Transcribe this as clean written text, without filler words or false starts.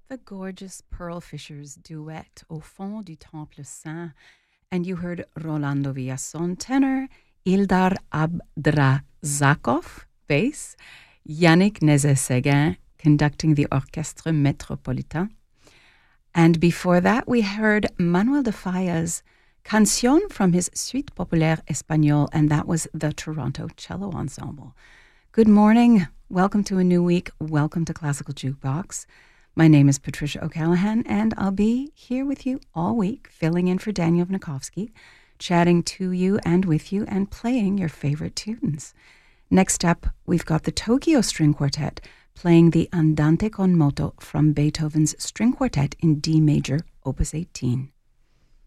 The gorgeous Pearl Fishers duet Au fond du Temple Saint, and you heard Rolando Villazón tenor, Ildar Abdrazakov bass, Yannick Nézet-Séguin conducting the Orchestre Métropolitain. And before that, we heard Manuel de Falla's Canción from his Suite Populaire Espagnole, and that was the Toronto Cello Ensemble. Good morning. Welcome to a new week. Welcome to Classical Jukebox. My name is Patricia O'Callaghan, and I'll be here with you all week, filling in for Daniel Vnukovsky, chatting to you and with you, and playing your favorite tunes. Next up, we've got the Tokyo String Quartet playing the Andante con moto from Beethoven's String Quartet in D major, Opus 18.